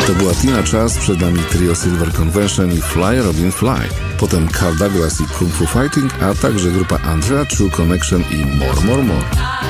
To była Tina Charles, przed nami trio Silver Convention i Fly Robin Fly. Potem Carl Douglas i Kung Fu Fighting, a także grupa Andrea, True Connection i More More More.